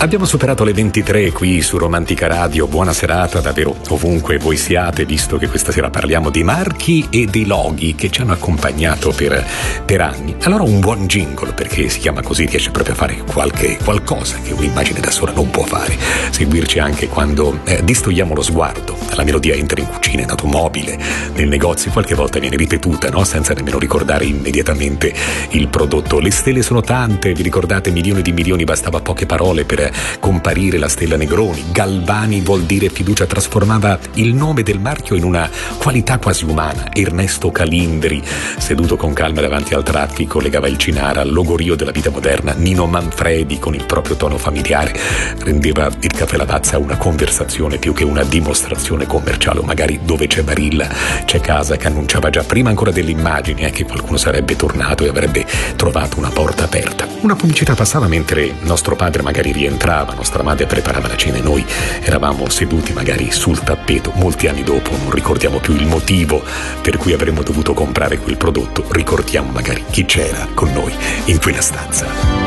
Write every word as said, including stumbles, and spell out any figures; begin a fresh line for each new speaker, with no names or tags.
Abbiamo superato le ventitré qui su Romantica Radio. Buona serata davvero ovunque voi siate, visto che questa sera parliamo dei marchi e dei loghi che ci hanno accompagnato per, per anni. Allora un buon jingle, perché si chiama così, riesce proprio a fare qualche qualcosa che un'immagine da sola non può fare. Seguirci anche quando eh, distogliamo lo sguardo. La melodia entra in cucina, in automobile, nel negozio, qualche volta viene ripetuta, no? Senza nemmeno ricordare immediatamente il prodotto. Le stelle sono tante, vi ricordate? Milioni di milioni, bastava poche parole per comparire la stella Negroni. Galvani vuol dire fiducia, trasformava il nome del marchio in una qualità quasi umana. Ernesto Calindri, seduto con calma davanti al traffico, legava il Cinara al logorio della vita moderna. Nino Manfredi, con il proprio tono familiare, rendeva il Caffè Lavazza una conversazione più che una dimostrazione commerciale, o magari dove c'è Barilla c'è casa, che annunciava già prima ancora delle immagini eh, che qualcuno sarebbe tornato e avrebbe trovato una porta aperta. Una pubblicità passava mentre nostro padre magari rientrava, nostra madre preparava la cena e noi eravamo seduti magari sul tappeto. Molti anni dopo non ricordiamo più il motivo per cui avremmo dovuto comprare quel prodotto, ricordiamo magari chi c'era con noi in quella stanza.